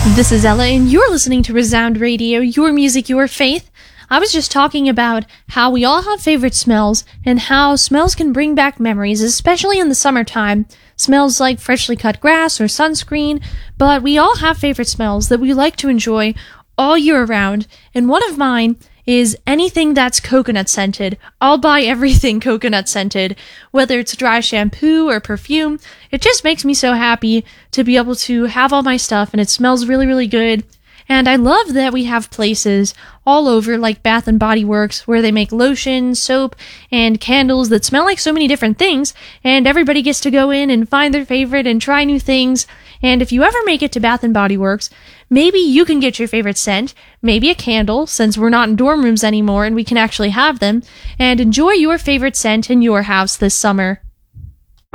This is Ella, and you're listening to Resound Radio, your music, your faith. I was just talking about how we all have favorite smells, and how smells can bring back memories, especially in the summertime. Smells like freshly cut grass or sunscreen, but we all have favorite smells that we like to enjoy all year round, and one of mine is anything that's coconut scented. I'll buy everything coconut scented, whether it's dry shampoo or perfume. It just makes me so happy to be able to have all my stuff and it smells really, really good. And I love that we have places all over like Bath and Body Works where they make lotion, soap, and candles that smell like so many different things, and everybody gets to go in and find their favorite and try new things. And if you ever make it to Bath and Body Works, maybe you can get your favorite scent, maybe a candle, since we're not in dorm rooms anymore and we can actually have them, and enjoy your favorite scent in your house this summer.